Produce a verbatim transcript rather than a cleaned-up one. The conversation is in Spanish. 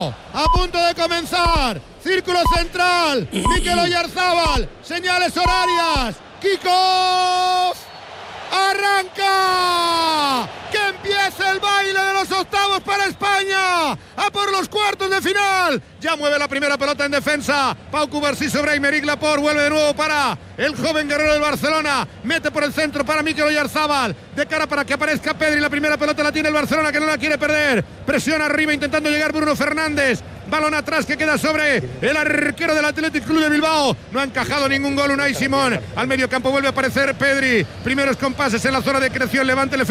A punto de comenzar, círculo central, Mikel Oyarzabal, señales horarias, kickoff, arranca, que empiece el baile de los octavos para España, a por los cuartos de final, ya mueve la primera pelota en defensa, Pau Cubarsí sobre Aymeric Laporte, vuelve de nuevo para el joven guerrero del Barcelona, mete por el centro para Mikel Oyarzabal, de cara para que aparezca Pedri, la primera pelota la tiene el Barcelona que no la quiere perder, presiona arriba intentando llegar Bruno Fernández, balón atrás que queda sobre el arquero del Athletic Club de Bilbao, no ha encajado ningún gol Unai Simón, al medio campo vuelve a aparecer Pedri, primeros compases en la zona de creación, levante el